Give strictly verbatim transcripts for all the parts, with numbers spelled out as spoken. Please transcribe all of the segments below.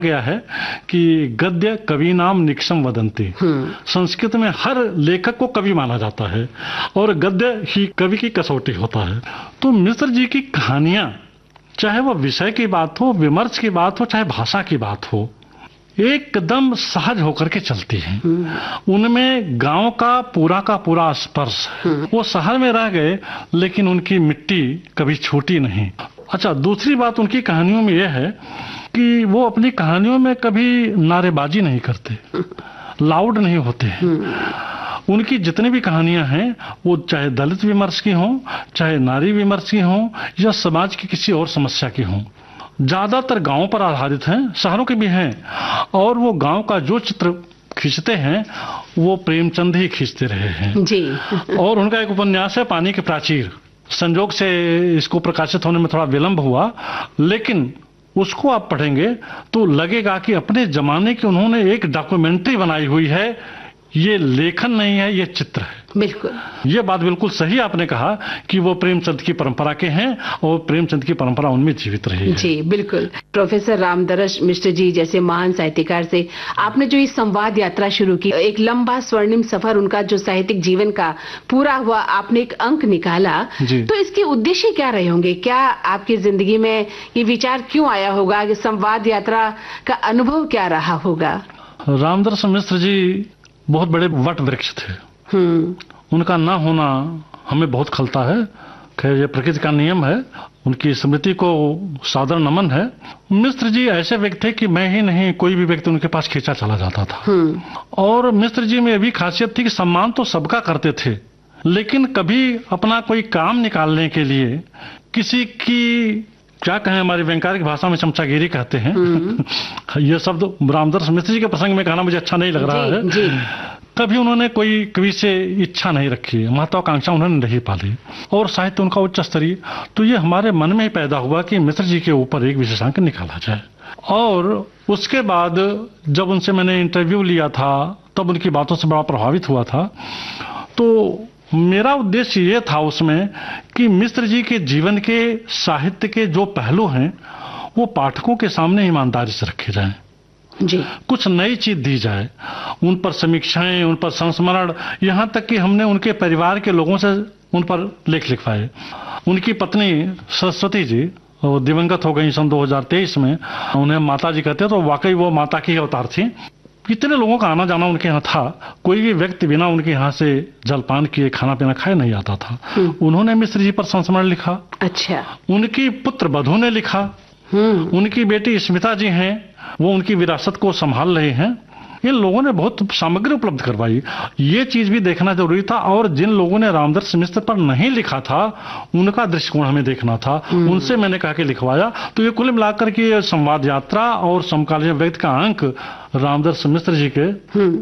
गया है कि गद्य कवि नाम निक्षम वदंती। संस्कृत में हर लेखक को कवि माना जाता है और गद्य ही कवि की कसौटी होता है। तो मिश्र जी की कहानियां, चाहे वो विषय की बात हो, विमर्श की बात हो, चाहे भाषा की बात हो, एकदम सहज होकर के चलती हैं। उनमें गांव का पूरा का पूरा स्पर्श है। वो शहर में रह गए लेकिन उनकी मिट्टी कभी छूटी नहीं। अच्छा, दूसरी बात उनकी कहानियों में यह है कि वो अपनी कहानियों में कभी नारेबाजी नहीं करते, लाउड नहीं होते हैं। उनकी जितनी भी कहानियां हैं वो चाहे दलित विमर्श की हों, चाहे नारी विमर्श की हों, या समाज की किसी और समस्या की हों, ज्यादातर गांवों पर आधारित हैं, शहरों के भी हैं। और वो गांव का जो चित्र खींचते हैं वो प्रेमचंद ही खींचते रहे हैं जी। और उनका एक उपन्यास है पानी के प्राचीर। संजोग से इसको प्रकाशित होने में थोड़ा विलंब हुआ, लेकिन उसको आप पढ़ेंगे तो लगेगा कि अपने जमाने की उन्होंने एक डॉक्यूमेंट्री बनाई हुई है। ये लेखन नहीं है, ये चित्र है। बिल्कुल, ये बात बिल्कुल सही आपने कहा कि वो प्रेमचंद की परंपरा के हैं और प्रेमचंद की परंपरा उनमें जीवित रही है। जी बिल्कुल। प्रोफेसर रामदरस मिश्र जी जैसे महान साहित्यकार से आपने जो इस संवाद यात्रा शुरू की, एक लंबा स्वर्णिम सफर उनका जो साहित्यिक जीवन का पूरा हुआ, आपने एक अंक निकाला, तो इसके उद्देश्य क्या रहे होंगे? क्या आपकी जिंदगी में ये विचार क्यों आया होगा कि संवाद यात्रा का अनुभव क्या रहा होगा? रामदरस मिश्र जी बहुत बड़े वट वृक्ष थे। उनका ना होना हमें बहुत खलता है। खैर, ये प्रकृति का नियम है। उनकी स्मृति को सादर नमन है। मिश्र जी ऐसे व्यक्ति थे कि मैं ही नहीं, कोई भी व्यक्ति उनके पास खींचा चला जाता था। और मिश्र जी में भी खासियत थी कि सम्मान तो सबका करते थे, लेकिन कभी अपना कोई काम निकालने के लिए किसी की, क्या कहें, हमारी वैंकारिक भाषा में चमचागिरी कहते हैं। यह शब्द रामदरस मिश्र जी के प्रसंग में कहना मुझे अच्छा नहीं लग रहा है। जी। कभी उन्होंने कोई कवि से इच्छा नहीं रखी, महत्वाकांक्षा उन्होंने नहीं पाली, और साहित्य उनका उच्च स्तरीय। तो ये हमारे मन में ही पैदा हुआ कि मिश्र जी के ऊपर एक विशेषांक निकाला जाए। और उसके बाद जब उनसे मैंने इंटरव्यू लिया था तब उनकी बातों से बड़ा प्रभावित हुआ था। तो मेरा उद्देश्य ये था उसमें कि मिश्र जी के जीवन के, साहित्य के जो पहलू हैं वो पाठकों के सामने ईमानदारी से रखे जाएं जी। कुछ नई चीज दी जाए, उन पर समीक्षाएं, उन पर संस्मरण, यहाँ तक कि हमने उनके परिवार के लोगों से उन पर लेख लिखवाए। उनकी पत्नी सरस्वती जी वो दिवंगत हो गई सन दो हज़ार तेईस में। उन्हें माता जी कहते हैं, तो वाकई वो माता की अवतार थी। कितने लोगों का आना जाना उनके यहाँ था, कोई भी व्यक्ति बिना उनके यहाँ से जलपान किए, खाना पीना खाए नहीं आता था। उन्होंने मिश्र जी पर संस्मरण लिखा। अच्छा। उनकी पुत्र बधू ने लिखा। उनकी बेटी स्मिता जी हैं, वो उनकी विरासत को संभाल रहे हैं। इन लोगों ने बहुत सामग्री उपलब्ध करवाई। ये चीज भी देखना जरूरी था। और जिन लोगों ने रामदरस मिश्र पर नहीं लिखा था उनका दृष्टिकोण हमें देखना था, उनसे मैंने कहा कि लिखवाया। तो ये कुल मिलाकर के संवाद यात्रा और समकालीन व्यक्ति का अंक रामदरस मिश्र जी के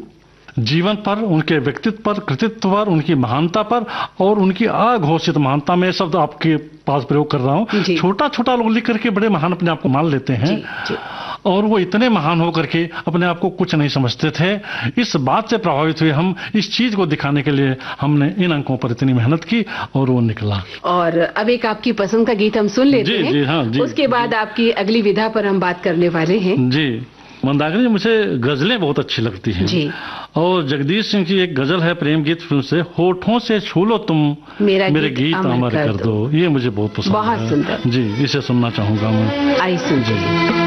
जीवन पर, उनके व्यक्तित्व पर, कृतित्व पर, उनकी महानता पर और उनकी अघोषित महानता में, शब्द आपके पास प्रयोग कर रहा हूँ। छोटा छोटा लोग लिख करके बड़े महान अपने आप को मान लेते हैं जी, जी। और वो इतने महान होकर के अपने आप को कुछ नहीं समझते थे। इस बात से प्रभावित हुए हम, इस चीज को दिखाने के लिए हमने इन अंकों पर इतनी मेहनत की और वो निकला। और अब एक आपकी पसंद का गीत हम सुन लेते हैं। जी, हाँ, जी, उसके बाद आपकी अगली विधा पर हम बात करने वाले हैं जी। मंदाकिनी, मुझे गजलें बहुत अच्छी लगती हैं जी। और जगदीश सिंह की एक गजल है प्रेम गीत फिल्म से, होठों से छू लो तुम मेरा मेरे गीत अमर कर दो। ये मुझे बहुत पसंद है। बहुत सुंदर जी, इसे सुनना चाहूंगा मैं। आई सुन जी।